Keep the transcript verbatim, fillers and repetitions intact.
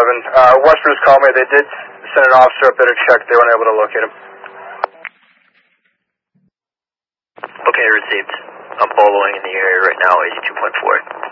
seven. Uh, Westbrook just called me. They did send an officer up there to check. They weren't able to locate him. Okay, received. I'm following in the area right now, eighty-two point four.